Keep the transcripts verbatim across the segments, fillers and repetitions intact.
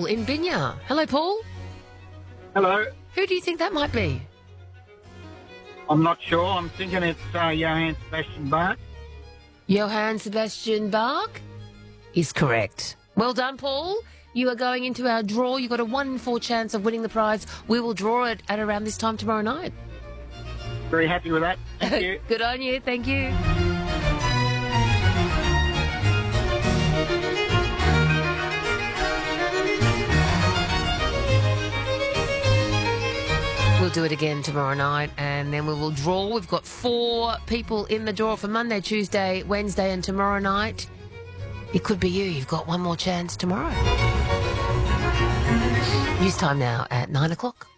in Binya. Hello, Paul. Hello. Who do you think that might be? I'm not sure. I'm thinking it's uh, Johann Sebastian Bach. Johann Sebastian Bach is correct. Well done, Paul. You are going into our draw. You've got a one in four chance of winning the prize. We will draw it at around this time tomorrow night. Very happy with that. Thank you. Good on you. Thank you. We'll do it again tomorrow night, and then we will draw. We've got four people in the draw for Monday, Tuesday, Wednesday, and tomorrow night. It could be you. You've got one more chance tomorrow. News time now at nine o'clock.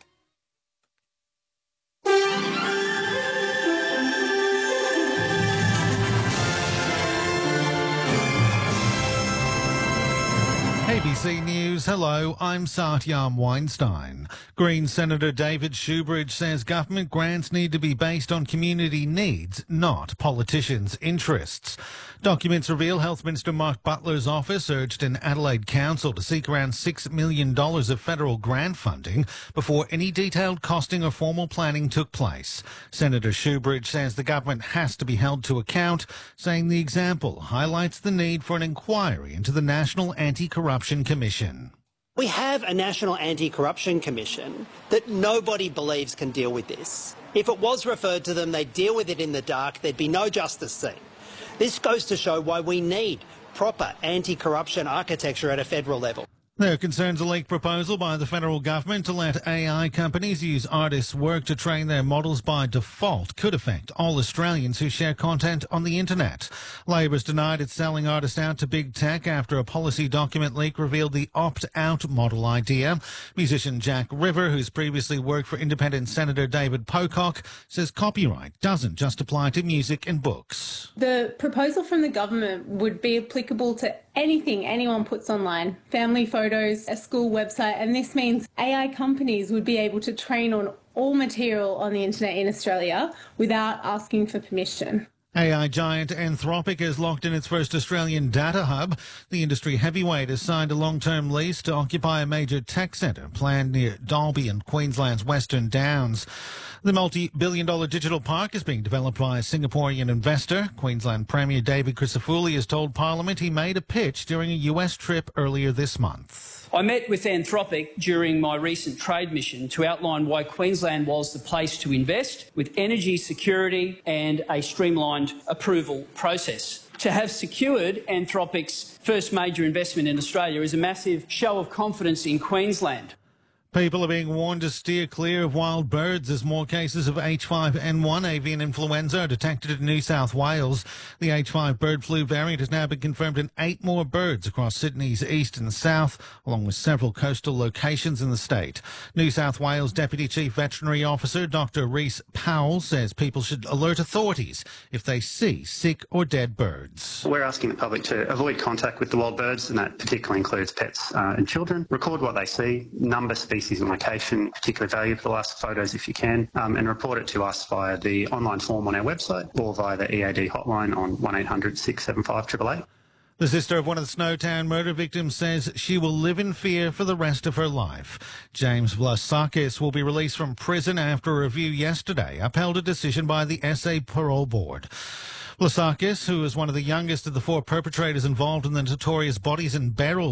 A B C News, hello, I'm Satyam Weinstein. Green Senator David Shoebridge says government grants need to be based on community needs, not politicians' interests. Documents reveal Health Minister Mark Butler's office urged an Adelaide council to seek around six million dollars of federal grant funding before any detailed costing or formal planning took place. Senator Shoebridge says the government has to be held to account, saying the example highlights the need for an inquiry into the National Anti-Corruption Commission. We have a National Anti-Corruption Commission that nobody believes can deal with this. If it was referred to them, they'd deal with it in the dark. There'd be no justice seen. This goes to show why we need proper anti-corruption architecture at a federal level. There concerns a leaked proposal by the federal government to let A I companies use artists' work to train their models by default could affect all Australians who share content on the internet. Labor's denied it's selling artists out to big tech after a policy document leak revealed the opt-out model idea. Musician Jack River, who's previously worked for independent Senator David Pocock, says copyright doesn't just apply to music and books. The proposal from the government would be applicable to anything anyone puts online, family photos, a school website, and this means A I companies would be able to train on all material on the internet in Australia without asking for permission. A I giant Anthropic has locked in its first Australian data hub. The industry heavyweight has signed a long-term lease to occupy a major tech centre planned near Dalby and Queensland's Western Downs. The multi-billion dollar digital park is being developed by a Singaporean investor. Queensland Premier David Crisafulli has told Parliament he made a pitch during a U S trip earlier this month. I met with Anthropic during my recent trade mission to outline why Queensland was the place to invest with energy security and a streamlined approval process. To have secured Anthropic's first major investment in Australia is a massive show of confidence in Queensland. People are being warned to steer clear of wild birds as more cases of H five N one avian influenza are detected in New South Wales. The H five bird flu variant has now been confirmed in eight more birds across Sydney's east and south, along with several coastal locations in the state. New South Wales Deputy Chief Veterinary Officer Doctor Rhys Powell says people should alert authorities if they see sick or dead birds. We're asking the public to avoid contact with the wild birds, and that particularly includes pets uh, and children. Record what they see, number, species and location, particularly valuable last photos if you can, um, and report it to us via the online form on our website or via the E A D hotline on one eight hundred six seven five eight eight eight. The sister of one of the Snowtown murder victims says she will live in fear for the rest of her life. James Vlasakis will be released from prison after a review yesterday upheld a decision by the S A Parole Board. Vlasakis, who is one of the youngest of the four perpetrators involved in the notorious Bodies and Barrels